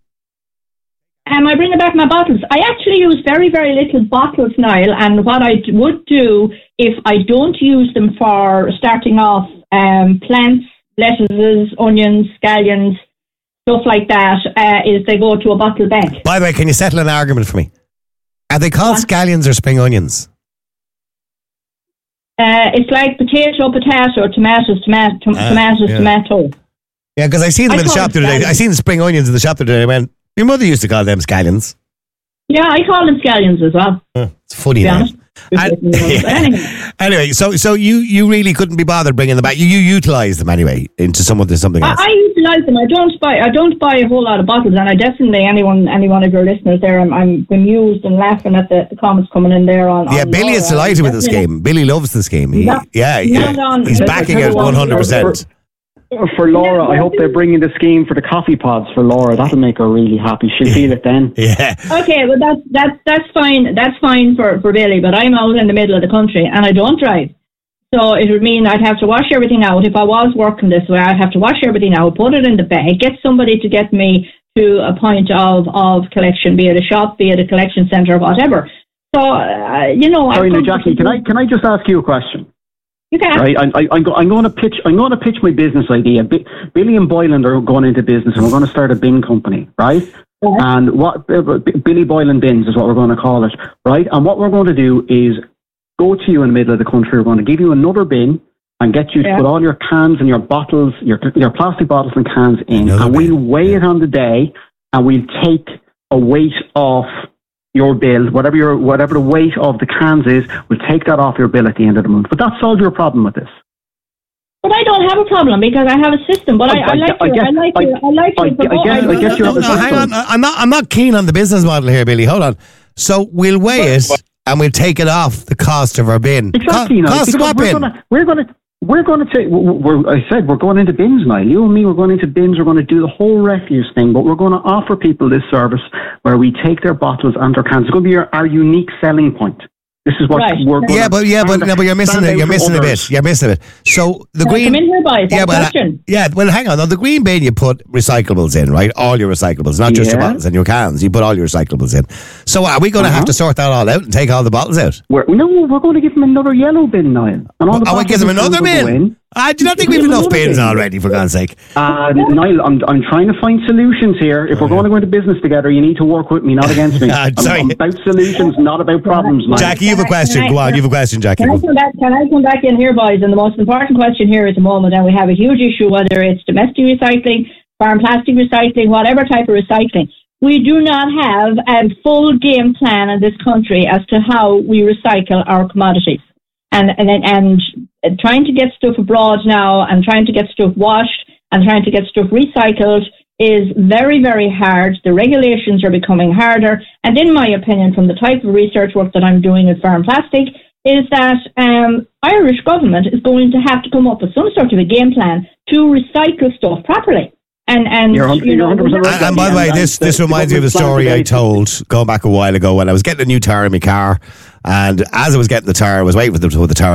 Am I bringing back my bottles? I actually use very, very little bottles, Niall, and what I d- would do if I don't use them for starting off um, plants, lettuces, onions, scallions, stuff like that, uh, is they go to a bottle bank. By the way, can you settle an argument for me? Are they called scallions or spring onions? Uh, it's like potato, potato, tomatoes, tomato, tom- Ah, tomatoes, yeah. tomato. Yeah, because I seen them I in the call shop the them other day. scallions. I seen the spring onions in the shop the other day. I went, your mother used to call them scallions. Yeah, I call them scallions as well. It's funny To be now. honest. And- But anyway. Anyway, so so you, you really couldn't be bothered bringing them back. You, you utilise them anyway into some of something I, else. I utilise them. I don't buy. I don't buy a whole lot of bottles, and I definitely anyone, any one of your listeners there, I'm, I'm bemused and laughing at the, the comments coming in there on. Yeah, on Billy is Laura. delighted with this Definitely game. Billy loves this game. He, Not- yeah, yeah, not on- he's backing it one hundred percent. For Laura, I hope they're bringing the scheme for the coffee pods for Laura. That'll make her really happy. She'll feel it then. Yeah. Okay, well that's that's that's fine. That's fine for, for Billy, but I'm out in the middle of the country and I don't drive, so it would mean I'd have to wash everything out. If I was working this way, I'd have to wash everything out, put it in the bag, get somebody to get me to a point of, of collection, be it a shop, be it a collection centre, whatever. So uh, you know, I've Sorry, now, come to- Jackie, can I can I just ask you a question? You can. Right, I, I, I'm, go, I'm going to pitch. I'm going to pitch my business idea. B- Billy and Boylan are going into business, and we're going to start a bin company, right? And what uh, B- Billy Boylan bins is what we're going to call it, right? And what we're going to do is go to you in the middle of the country. We're going to give you another bin and get you to Yeah. put all your cans and your bottles, your your plastic bottles and cans in, and we'll weigh it on the day, and we'll take a weight off your bill, whatever your whatever the weight of the cans is, we'll take that off your bill at the end of the month. But that solves your problem with this. But I don't have a problem because I have a system. But I, I, I like I your, get- I like I- your, I like I your get- I get- I get you No, have a no, hang system. on. I'm not. I'm not keen on the business model here, Billy. Hold on. So we'll weigh it and we'll take it off the cost of our bin. Exactly. Co- Niall, cost of because what we're bin? Gonna, we're going to. We're going to take. We're, I said we're going into bins now. You and me, we're going into bins. We're going to do the whole refuse thing, but we're going to offer people this service where we take their bottles and their cans. It's going to be our, our unique selling point. This is what Right. we're going Yeah, to but yeah, but no, but you're missing it. You're missing a bit. You're missing a bit. So the Can I green. come in here, boys? Yeah, Have a well, question. yeah. Well, hang on. On the green bin, you put recyclables in, right? All your recyclables, not just your Yeah. bottles and your cans. You put all your recyclables in. So are we going to have Uh-huh. to sort that all out and take all the bottles out? We're, no, we're going to give them another yellow bin now. And all the Oh, we bottles give them and cans another will go bin? in. Uh, do you not think we have enough bins already, for God's sake? Uh, Niall, I'm, I'm trying to find solutions here. If we're going to go into business together, you need to work with me, not against me. uh, sorry. I'm, I'm about solutions, not about problems, Niall. Jackie, you have a question. Go on, you have a question, Jackie. Can I, come back, can I come back in here, boys? And the most important question here at the moment, and we have a huge issue, whether it's domestic recycling, farm plastic recycling, whatever type of recycling. We do not have a full game plan in this country as to how we recycle our commodities. And, and and trying to get stuff abroad now and trying to get stuff washed and trying to get stuff recycled is very, very hard. The regulations are becoming harder. And in my opinion, from the type of research work that I'm doing with Farm Plastic, is that um, Irish government is going to have to come up with some sort of a game plan to recycle stuff properly. And, and, you're you know, you're right. And, and by the way, this, this reminds me of a story I told going back a while ago when I was getting a new tyre in my car. And as I was getting the tyre, I was waiting for them to put the tyre